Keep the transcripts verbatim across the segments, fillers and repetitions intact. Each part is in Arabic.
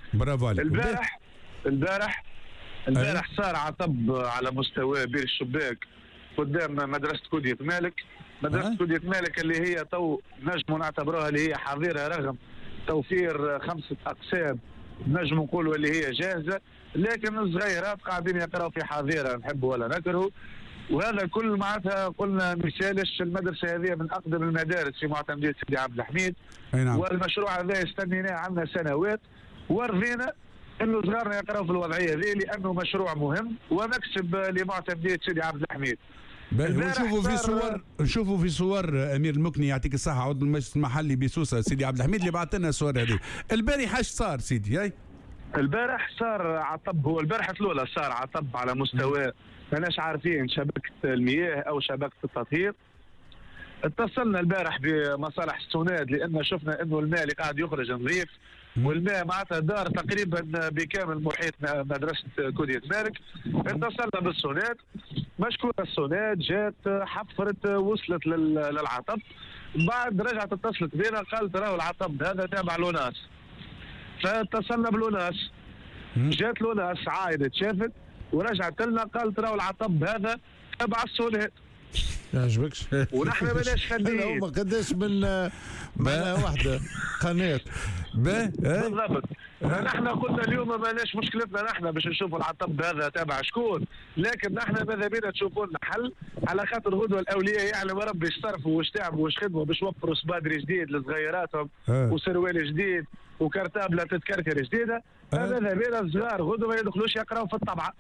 برافو عليك. البارح البارح البارح صار عطب على مستوى بير الشباك قدام مدرسه كودية مالك. مدرسه كودية مالك اللي هي تو نجم نعتبروها اللي هي حظيره رغم توفير خمسه اقسام نجم نقولوا اللي هي جاهزه، لكن الصغيرات قاعدين يقراوا في حظيره نحب ولا نكره. وهذا كل معناتها قلنا مثالش المدرسه هذه من اقدم المدارس في معتمديه سيدي عبد الحميد. نعم. والمشروع هذا استنيناه عندنا سنوات ورضينا انه صغارنا يقراوا في الوضعيه هذه لانه مشروع مهم ومكسب لمعتمديه سيدي عبد الحميد. نشوفوا في صور نشوفوا في صور امير المكني يعطيك الصحه عضو المجلس المحلي بسوسه سيدي عبد الحميد اللي بعث لنا الصور هذه. البارح ايش صار سيدي؟ هاي البارح صار عطب، هو البارحه الاولى صار عطب على مستوى ماناش عارفين شبكه المياه او شبكه التطهير. اتصلنا البارح بمصالح السوناد لان شفنا انه الماء اللي قاعد يخرج نظيف والماء معناتها دار تقريبا بكامل محيط مدرسه كودية مالك. اتصلنا بالسوناد، مشكور السوناد جات حفرت وصلت للعطب، بعد رجعت اتصلت بينا قالت راهو العطب هذا تابع لوناس. فاتصلنا بلوناس، جات لوناس عايدت شافت ورجعت لنا قالت راهو العطب هذا تابع السوناد. ما يعجبكش؟ ونحن ماناش فنيين. هما قداش من معناها واحده قناه بالضبط. نحن قلنا اليوم ماناش مشكلتنا نحن باش نشوفوا العطب هذا تابع شكون، لكن نحن ماذا بينا تشوفوا لنا حل على خاطر غدوه الاولياء يعلم ربي ايش صرفوا واش تعبوا واش خدموا باش يوفروا صبادري جديد لصغيراتهم وسروال جديد وكرتابله تتكركر جديده. ماذا بينا الصغار غدوه ما يدخلوش يقراوا في الطبعه.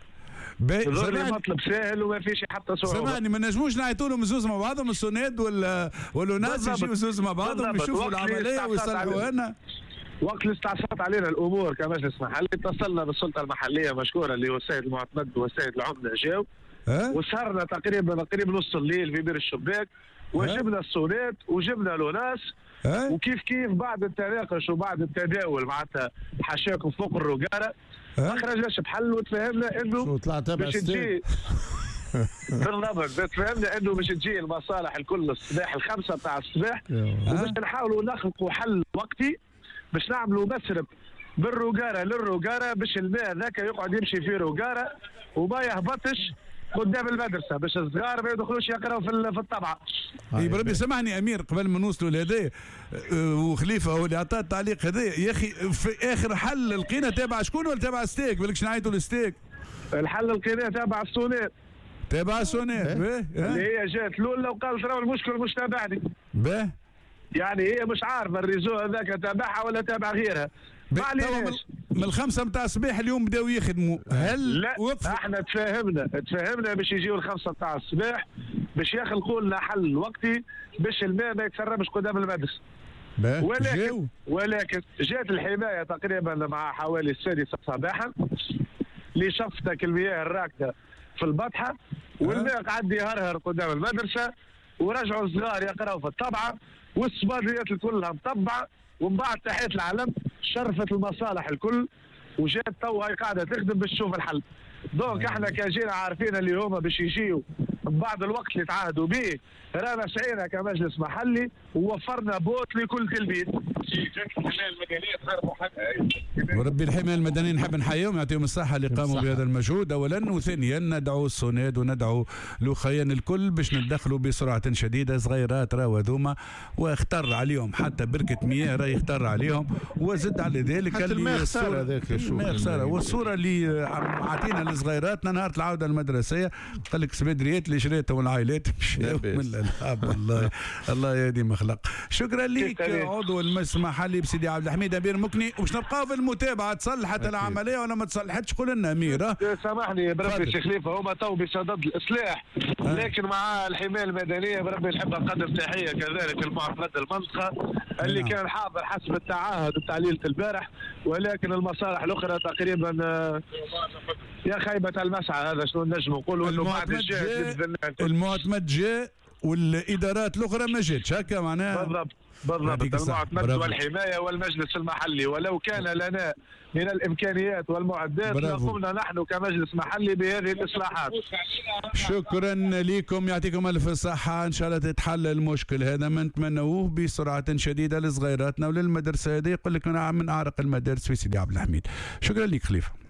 زمان مطلب سهل وما فيش حتى صعوبه. سامعني ما نجموش نعيطوا لهم زوز مع بعضهم السوناد ولا ولا ناس يجيبوا زوز مع بعضهم يشوفوا العمليه ويصلحوا لنا. وقت اللي استعصت علينا الامور كمجلس محلي اتصلنا بالسلطه المحليه مشكوره اللي هو السيد المعتمد والسيد العمده جاو وسهرنا تقريبا تقريبا نص الليل في بير الشباك وجبنا السوناد وجبنا لوناس. وكيف كيف بعد التناقش وبعد التداول معناتها حاشاكم فوق الرقاره ما خرجناش بحل وتفاهمنا انه باش تجي بالضبط تفاهمنا انه باش تجي المصالح الكل الصباح الخمسه بتاع الصباح وباش نحاولوا نخلقوا حل وقتي باش نعملوا مسرب بالرقاره للرقاره باش الماء ذاك يقعد يمشي في رقاره وما يهبطش قدام المدرسه باش الصغار ما يدخلوش يقراوا في في الطبعه. اي بربي سامحني امير قبل ما نوصلوا لهذا وخليفه هو اللي عطى التعليق هذا يا اخي في اخر حل لقينا تابع شكون ولا تابع ستيك؟ بالكش نعيطوا لستيك. الحل لقيناه تابع السونات. تابع السونات اللي هي جات الاولى وقالت راهو المشكل مش تابعني. باه يعني هي مش عارفه الريزو هذاك تابعها ولا تابع غيرها. من الخمسه نتاع الصباح اليوم بداوا يخدموا هل لا وقف؟ احنا تفاهمنا تفاهمنا باش يجيو الخمسه نتاع الصباح باش يخلقوا لنا حل وقتي باش الماء ما يتسربش قدام المدرسه. ولكن جاو. ولكن جات الحمايه تقريبا مع حوالي السادسه صباحا لشفتك المياه الراكده في البطحه والماء قعد يهرهر قدام المدرسه ورجعوا الصغار يقراوا في الطبعه والصبادريات كلها مطبعه ومن بعد تحيه العلم شرفت المصالح الكل وجات تو هاي قاعده تخدم باش تشوف الحل. دونك احنا كان جينا عارفين اللي هما باش يجيو بعد الوقت اللي تعهدوا به رانا سعينا كمجلس محلي ووفرنا بوت لكل تلبيد. الحمايه المدنيه تخربوا حتى وربي الحمايه المدنيه نحب نحييهم يعطيهم الصحه اللي قاموا بهذا المجهود اولا، وثانيا ندعو السوناد وندعو الاخوان الكل باش ندخلوا بسرعه شديده صغيرات راهو هذوما واختر عليهم حتى بركه مياه راهي اختر عليهم وزد على ذلك اللي خساره هذاك الماء خساره. والصوره اللي عطينا لصغيراتنا نهار العوده المدرسيه قال لك سبدريات اللي شريتهم العائلات مشاو من الالعاب. والله الله يهدي مخلق. شكرا لك عضو المجلس المحلي بسيدي عبد الحميد امير مكني، وباش نبقاو في المتابعه تصلحت العمليه ولا ما تصلحتش قول لنا امير. سامحني بربي الشيخ خليفه هما تو بصدد الاصلاح لكن مع الحمايه المدنيه بربي نحب نقدم تحيه كذلك المعتمد المنطقه اللي نعم. كان حاضر حسب التعهد بتعليله البارح، ولكن المصالح الاخرى تقريبا يا خيبه المسعى. هذا شنو نجم نقولوا انه بعد الجهه المعتمد جاء والادارات الاخرى ما جاتش هكا معناها بالضبط. بالضبط المعتمد والحمايه والمجلس المحلي، ولو كان لنا من الامكانيات والمعدات لقمنا نحن كمجلس محلي بهذه الاصلاحات. شكرا لكم، يعطيكم الف صحه، ان شاء الله تتحل المشكل هذا ما نتمنوه بسرعه شديده لصغيراتنا وللمدرسه هذه. يقول لك انا من اعرق المدارس في سيدي عبد الحميد. شكرا لك خليفه.